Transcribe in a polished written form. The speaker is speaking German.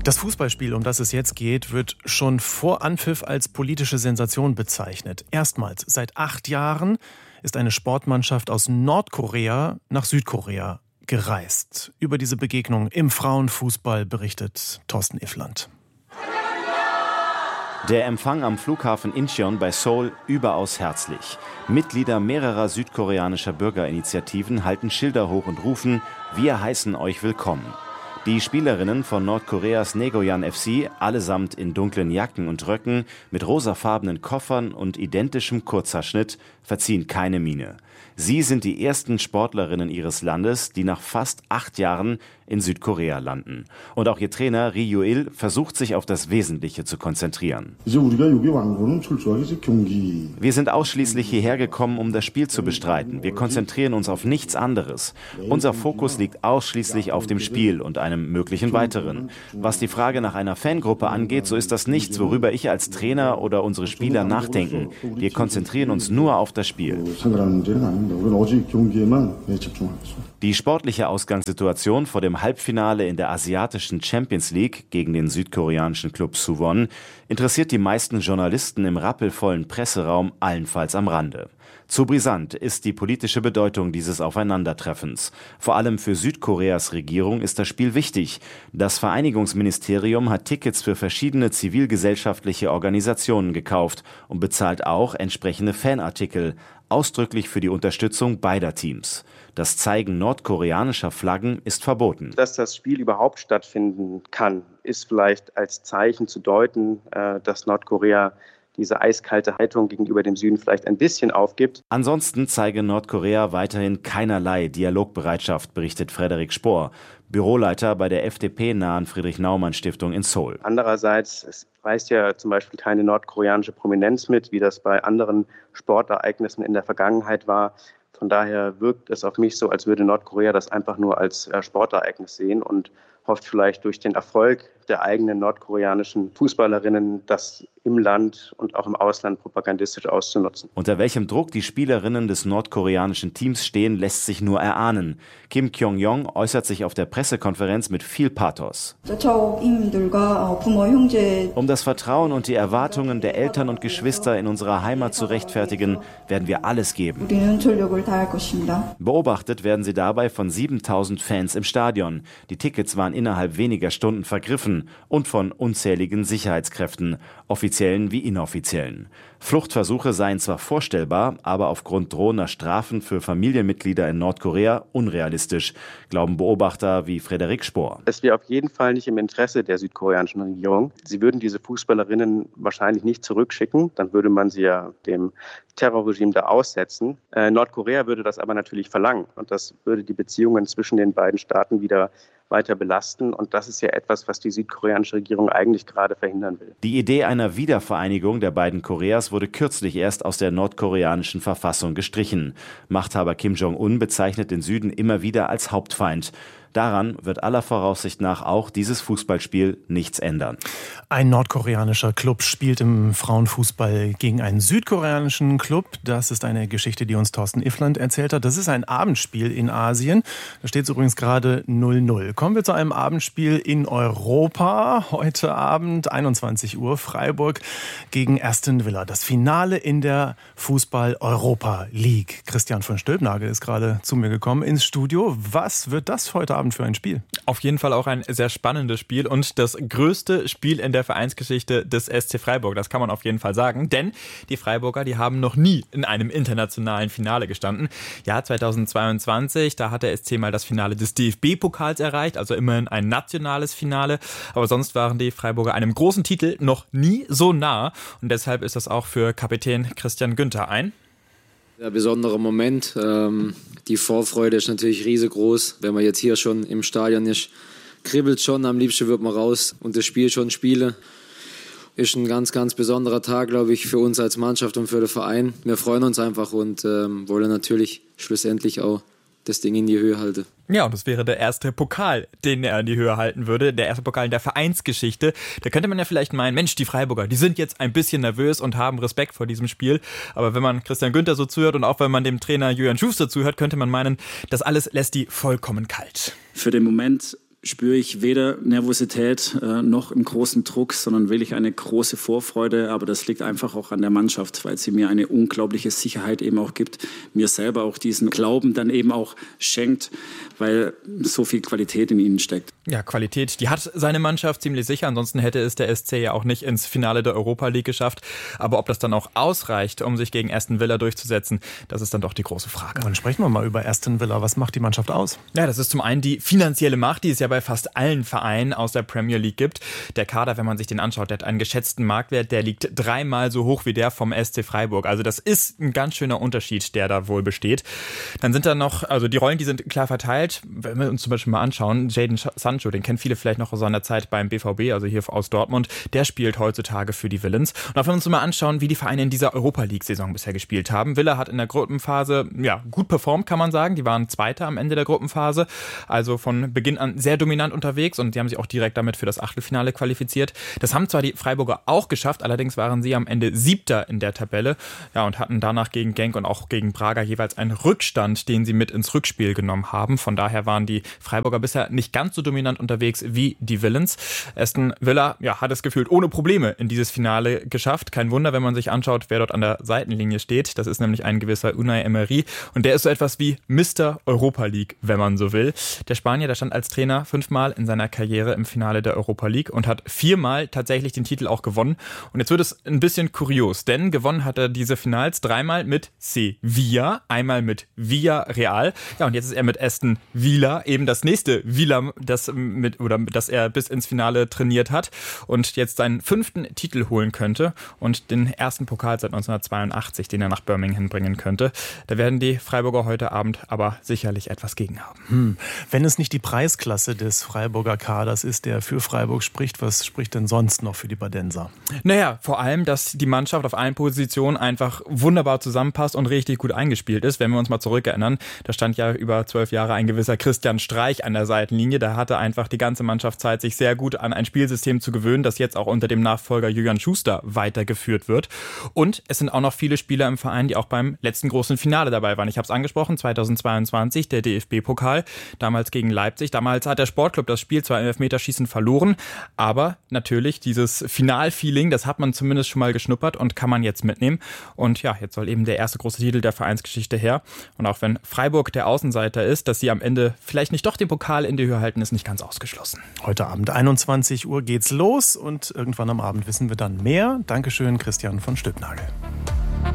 Das Fußballspiel, um das es jetzt geht, wird schon vor Anpfiff als politische Sensation bezeichnet. Erstmals seit 8 Jahren ist eine Sportmannschaft aus Nordkorea nach Südkorea gereist. Über diese Begegnung im Frauenfußball berichtet Thorsten Iffland. Der Empfang am Flughafen Incheon bei Seoul überaus herzlich. Mitglieder mehrerer südkoreanischer Bürgerinitiativen halten Schilder hoch und rufen: Wir heißen euch willkommen. Die Spielerinnen von Nordkoreas Naegoyan FC, allesamt in dunklen Jacken und Röcken, mit rosafarbenen Koffern und identischem Kurzhaarschnitt, verziehen keine Miene. Sie sind die ersten Sportlerinnen ihres Landes, die nach fast 8 Jahren in Südkorea landen. Und auch ihr Trainer Ri Yu-il versucht, sich auf das Wesentliche zu konzentrieren. Wir sind ausschließlich hierher gekommen, um das Spiel zu bestreiten. Wir konzentrieren uns auf nichts anderes. Unser Fokus liegt ausschließlich auf dem Spiel und einem möglichen weiteren. Was die Frage nach einer Fangruppe angeht, so ist das nichts, worüber ich als Trainer oder unsere Spieler nachdenken. Wir konzentrieren uns nur auf das Spiel. Die sportliche Ausgangssituation vor dem Halbfinale in der asiatischen Champions League gegen den südkoreanischen Klub Suwon interessiert die meisten Journalisten im rappelvollen Presseraum allenfalls am Rande. Zu brisant ist die politische Bedeutung dieses Aufeinandertreffens. Vor allem für Südkoreas Regierung ist das Spiel wichtig. Das Vereinigungsministerium hat Tickets für verschiedene zivilgesellschaftliche Organisationen gekauft und bezahlt auch entsprechende Fanartikel, ausdrücklich für die Unterstützung beider Teams. Das Zeigen nordkoreanischer Flaggen ist verboten. Dass das Spiel überhaupt stattfinden kann, ist vielleicht als Zeichen zu deuten, dass Nordkorea diese eiskalte Haltung gegenüber dem Süden vielleicht ein bisschen aufgibt. Ansonsten zeige Nordkorea weiterhin keinerlei Dialogbereitschaft, berichtet Frederik Spohr, Büroleiter bei der FDP-nahen Friedrich-Naumann-Stiftung in Seoul. Andererseits, es reist ja zum Beispiel keine nordkoreanische Prominenz mit, wie das bei anderen Sportereignissen in der Vergangenheit war. Von daher wirkt es auf mich so, als würde Nordkorea das einfach nur als Sportereignis sehen und hofft vielleicht durch den Erfolg der eigenen nordkoreanischen Fußballerinnen, das im Land und auch im Ausland propagandistisch auszunutzen. Unter welchem Druck die Spielerinnen des nordkoreanischen Teams stehen, lässt sich nur erahnen. Kim Kyung-jong äußert sich auf der Pressekonferenz mit viel Pathos. Um das Vertrauen und die Erwartungen der Eltern und Geschwister in unserer Heimat zu rechtfertigen, werden wir alles geben. Beobachtet werden sie dabei von 7.000 Fans im Stadion. Die Tickets waren innerhalb weniger Stunden vergriffen und von unzähligen Sicherheitskräften, offiziellen wie inoffiziellen. Fluchtversuche seien zwar vorstellbar, aber aufgrund drohender Strafen für Familienmitglieder in Nordkorea unrealistisch, glauben Beobachter wie Frederik Spohr. Es wäre auf jeden Fall nicht im Interesse der südkoreanischen Regierung. Sie würden diese Fußballerinnen wahrscheinlich nicht zurückschicken, dann würde man sie ja dem Terrorregime da aussetzen. Nordkorea würde das aber natürlich verlangen und das würde die Beziehungen zwischen den beiden Staaten wieder weiter belasten. Und das ist ja etwas, was die südkoreanische Regierung eigentlich gerade verhindern will. Die Idee einer Wiedervereinigung der beiden Koreas wurde kürzlich erst aus der nordkoreanischen Verfassung gestrichen. Machthaber Kim Jong-un bezeichnet den Süden immer wieder als Hauptfeind. Daran wird aller Voraussicht nach auch dieses Fußballspiel nichts ändern. Ein nordkoreanischer Club spielt im Frauenfußball gegen einen südkoreanischen Club. Das ist eine Geschichte, die uns Thorsten Iffland erzählt hat. Das ist ein Abendspiel in Asien. Da steht es übrigens gerade 0-0. Kommen wir zu einem Abendspiel in Europa. Heute Abend 21 Uhr Freiburg gegen Aston Villa. Das Finale in der Fußball-Europa League. Christian von Stülpnagel ist gerade zu mir gekommen ins Studio. Was wird das heute Abend für ein Spiel? Auf jeden Fall auch ein sehr spannendes Spiel und das größte Spiel in der Vereinsgeschichte des SC Freiburg. Das kann man auf jeden Fall sagen, denn die Freiburger, die haben noch nie in einem internationalen Finale gestanden. Ja, 2022, da hat der SC mal das Finale des DFB-Pokals erreicht, also immerhin ein nationales Finale. Aber sonst waren die Freiburger einem großen Titel noch nie so nah und deshalb ist das auch für Kapitän Christian Günther ein besonderer Moment. Die Vorfreude ist natürlich riesengroß. Wenn man jetzt hier schon im Stadion ist, kribbelt schon. Am liebsten wird man raus und das Spiel schon spielen. Ist ein ganz, ganz besonderer Tag, glaube ich, für uns als Mannschaft und für den Verein. Wir freuen uns einfach und wollen natürlich schlussendlich auch das Ding in die Höhe halten. Ja, und das wäre der erste Pokal, den er in die Höhe halten würde. Der erste Pokal in der Vereinsgeschichte. Da könnte man ja vielleicht meinen, Mensch, die Freiburger, die sind jetzt ein bisschen nervös und haben Respekt vor diesem Spiel. Aber wenn man Christian Günther so zuhört und auch wenn man dem Trainer Julian Schuster zuhört, könnte man meinen, das alles lässt die vollkommen kalt. Für den Moment spüre ich weder Nervosität noch einen großen Druck, sondern wirklich eine große Vorfreude. Aber das liegt einfach auch an der Mannschaft, weil sie mir eine unglaubliche Sicherheit eben auch gibt, mir selber auch diesen Glauben dann eben auch schenkt, weil so viel Qualität in ihnen steckt. Ja, Qualität, die hat seine Mannschaft ziemlich sicher. Ansonsten hätte es der SC ja auch nicht ins Finale der Europa League geschafft. Aber ob das dann auch ausreicht, um sich gegen Aston Villa durchzusetzen, das ist dann doch die große Frage. Dann sprechen wir mal über Aston Villa. Was macht die Mannschaft aus? Ja, das ist zum einen die finanzielle Macht, die es ja bei fast allen Vereinen aus der Premier League gibt. Der Kader, wenn man sich den anschaut, der hat einen geschätzten Marktwert, der liegt 3-mal so hoch wie der vom SC Freiburg. Also das ist ein ganz schöner Unterschied, der da wohl besteht. Dann sind da noch, also die Rollen, die sind klar verteilt. Wenn wir uns zum Beispiel mal anschauen, Jadon Sancho, den kennen viele vielleicht noch aus seiner Zeit beim BVB, also hier aus Dortmund, der spielt heutzutage für die Villains. Und auch wenn wir uns mal anschauen, wie die Vereine in dieser Europa League-Saison bisher gespielt haben. Villa hat in der Gruppenphase gut performt, kann man sagen. Die waren Zweiter am Ende der Gruppenphase, also von Beginn an sehr dominant unterwegs und die haben sich auch direkt damit für das Achtelfinale qualifiziert. Das haben zwar die Freiburger auch geschafft, allerdings waren sie am Ende 7. in der Tabelle, und hatten danach gegen Genk und auch gegen Braga jeweils einen Rückstand, den sie mit ins Rückspiel genommen haben. Von daher waren die Freiburger bisher nicht ganz so dominant unterwegs wie die Villains. Aston Villa hat es gefühlt ohne Probleme in dieses Finale geschafft. Kein Wunder, wenn man sich anschaut, wer dort an der Seitenlinie steht. Das ist nämlich ein gewisser Unai Emery und der ist so etwas wie Mr. Europa League, wenn man so will. Der Spanier, der stand als Trainer 5-mal in seiner Karriere im Finale der Europa League und hat 4-mal tatsächlich den Titel auch gewonnen. Und jetzt wird es ein bisschen kurios, denn gewonnen hat er diese Finals 3-mal mit Sevilla, einmal mit Villarreal. Ja, und jetzt ist er mit Aston Villa, eben das nächste Villa, das er bis ins Finale trainiert hat und jetzt seinen 5. Titel holen könnte und den ersten Pokal seit 1982, den er nach Birmingham bringen könnte. Da werden die Freiburger heute Abend aber sicherlich etwas gegen haben. Wenn es nicht die Preisklasse des Freiburger Kaders ist, der für Freiburg spricht, was spricht denn sonst noch für die Badenser? Naja, vor allem, dass die Mannschaft auf allen Positionen einfach wunderbar zusammenpasst und richtig gut eingespielt ist. Wenn wir uns mal zurückerinnern, da stand ja über 12 Jahre ein gewisser Christian Streich an der Seitenlinie. Da hatte einfach die ganze Mannschaft Zeit, sich sehr gut an ein Spielsystem zu gewöhnen, das jetzt auch unter dem Nachfolger Julian Schuster weitergeführt wird. Und es sind auch noch viele Spieler im Verein, die auch beim letzten großen Finale dabei waren. Ich habe es angesprochen, 2022, der DFB-Pokal, damals gegen Leipzig. Damals hat der Sportclub das Spiel zwar im Elfmeterschießen verloren, aber natürlich dieses Finalfeeling, das hat man zumindest schon mal geschnuppert und kann man jetzt mitnehmen. Und ja, jetzt soll eben der erste große Titel der Vereinsgeschichte her. Und auch wenn Freiburg der Außenseiter ist, dass sie am Ende vielleicht nicht doch den Pokal in die Höhe halten, ist nicht ganz ausgeschlossen. Heute Abend 21 Uhr geht's los und irgendwann am Abend wissen wir dann mehr. Dankeschön, Christian von Stülpnagel.